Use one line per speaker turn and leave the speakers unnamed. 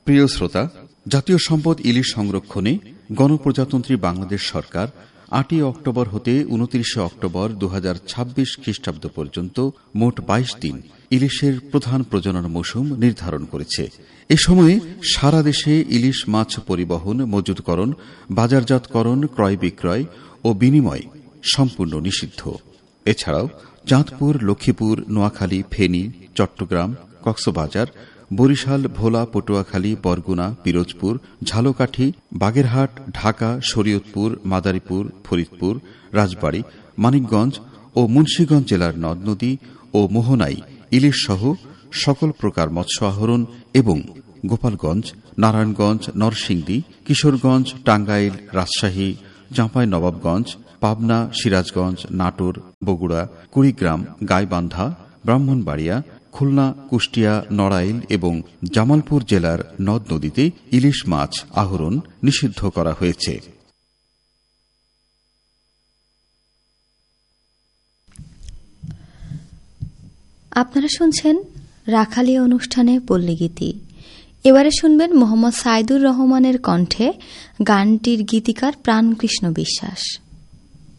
প্রিয় শ্রোতা, জাতীয় সম্পদ ইলিশ সংরক্ষণে গণপ্রজাতন্ত্রী বাংলাদেশ সরকার 8 অক্টোবর হতে 29 অক্টোবর 2026 খ্রিস্টাব্দ পর্যন্ত মোট 22 দিন ইলিশের প্রধান প্রজনন মৌসুম নির্ধারণ করেছে। এ সময়ে সারা দেশে ইলিশ মাছ পরিবহন, মজুতকরণ, বাজারজাতকরণ, ক্রয় বিক্রয় ও বিনিময় সম্পূর্ণ নিষিদ্ধ। এছাড়াও চাঁদপুর, লক্ষ্মীপুর, নোয়াখালী, ফেনী, চট্টগ্রাম, কক্সবাজার, বরিশাল, ভোলা, পটুয়াখালী, বরগুনা, পিরোজপুর, ঝালকাঠি, বাগেরহাট, ঢাকা, শরীয়তপুর, মাদারীপুর, ফরিদপুর, রাজবাড়ী, মানিকগঞ্জ ও মুন্সিগঞ্জ জেলার নদ নদী ও মোহনায় ইলিশ সহ সকল প্রকার মৎস্য আহরণ এবং গোপালগঞ্জ, নারায়ণগঞ্জ, নরসিংদী, কিশোরগঞ্জ, টাঙ্গাইল, রাজশাহী, চাঁপাইনবাবগঞ্জ, পাবনা, সিরাজগঞ্জ, নাটোর, বগুড়া, কুড়িগ্রাম, গাইবান্ধা, ব্রাহ্মণবাড়িয়া, খুলনা, কুষ্টিয়া, নড়াইল এবং জামালপুর জেলার নদ নদীতে ইলিশ মাছ আহরণ নিষিদ্ধ করা হয়েছে।
আপনারা শুনছেন রাখালী অনুষ্ঠানে পল্লীগীতি। এবারে শুনবেন মোহাম্মদ সাইদুর রহমানের কণ্ঠে গানটির গীতিকার প্রাণকৃষ্ণ বিশ্বাস।